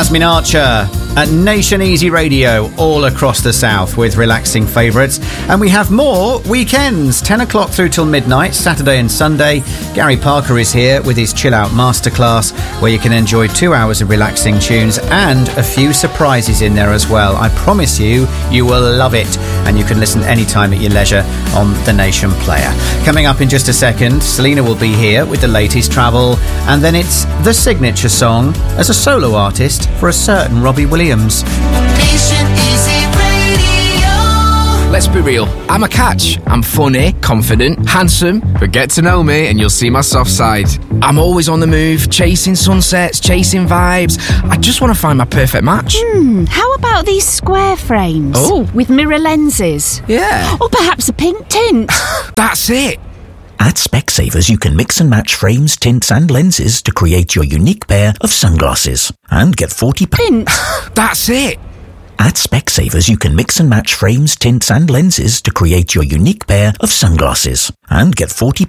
Jasmine Archer at Nation Easy Radio all across the south with relaxing favourites. And we have more weekends, 10 o'clock through till midnight, Saturday and Sunday. Gary Parker is here with his Chill Out Masterclass, where you can enjoy 2 hours of relaxing tunes and a few surprises in there as well. I promise you, you will love it. And you can listen anytime at your leisure on the Nation Player. Coming up in just a second, Selena will be here with the latest travel. And then it's the signature song as a solo artist for a certain Robbie Williams. Nation Easy Radio. Let's be real, I'm a catch. I'm funny, confident, handsome, but get to know me and you'll see my soft side. I'm always on the move, chasing sunsets, chasing vibes. I just want to find my perfect match. How about these square frames? Oh. With mirror lenses? Yeah. Or perhaps a pink tint? That's it. At Specsavers, you can mix and match frames, tints and lenses to create your unique pair of sunglasses. And get 40... Tint? That's it. At Specsavers, you can mix and match frames, tints and lenses to create your unique pair of sunglasses. And get 40